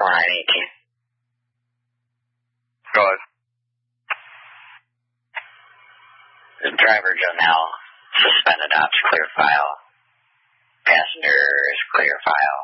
4918. Go ahead. The driver Jonelle suspended ops clear file. Passenger is clear file.